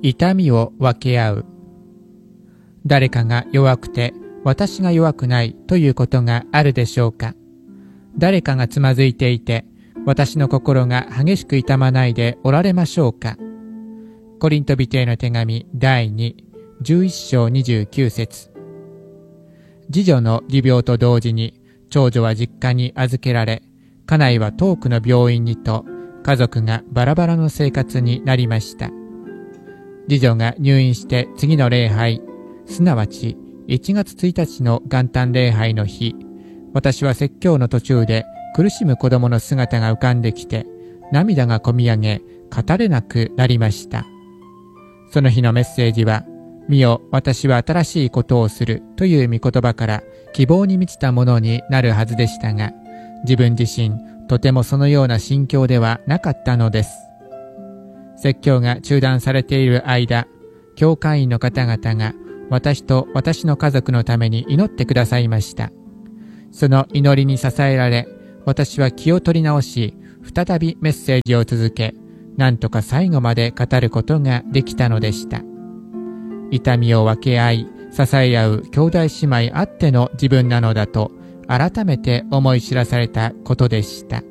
痛みを分け合う。誰かが弱くて私が弱くないということがあるでしょうか。誰かがつまずいていて私の心が激しく痛まないでおられましょうか。コリント人への手紙第2、11章29節。次女の持病と同時に長女は実家に預けられ、家内は遠くの病院にと、家族がバラバラの生活になりました。次女が入院して次の礼拝、すなわち1月1日の元旦礼拝の日、私は説教の途中で苦しむ子供の姿が浮かんできて、涙がこみ上げ、語れなくなりました。その日のメッセージは、見よ、私は新しいことをするという御言葉から希望に満ちたものになるはずでしたが、自分自身とてもそのような心境ではなかったのです。説教が中断されている間、教会員の方々が私と私の家族のために祈ってくださいました。その祈りに支えられ、私は気を取り直し、再びメッセージを続け、なんとか最後まで語ることができたのでした。痛みを分け合い、支え合う兄弟姉妹あっての自分なのだと、改めて思い知らされたことでした。